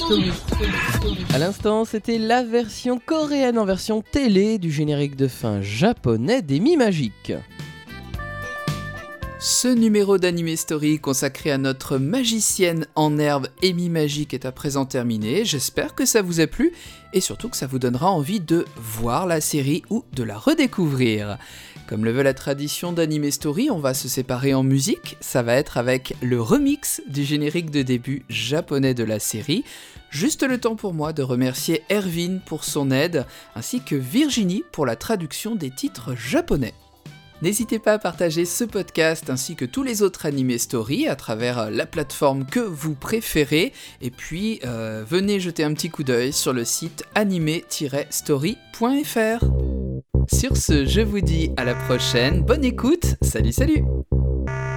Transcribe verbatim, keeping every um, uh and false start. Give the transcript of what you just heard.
À l'instant, c'était la version coréenne en version télé du générique de fin japonais d'Emi Magique. Ce numéro d'Anime Story consacré à notre magicienne en herbe Emi Magique est à présent terminé. J'espère que ça vous a plu et surtout que ça vous donnera envie de voir la série ou de la redécouvrir. Comme le veut la tradition d'Anime Story, on va se séparer en musique. Ça va être avec le remix du générique de début japonais de la série. Juste le temps pour moi de remercier Erwin pour son aide, ainsi que Virginie pour la traduction des titres japonais. N'hésitez pas à partager ce podcast ainsi que tous les autres Anime Story à travers la plateforme que vous préférez. Et puis, euh, venez jeter un petit coup d'œil sur le site anime tiret story point f r. Sur ce, je vous dis à la prochaine, bonne écoute, salut salut!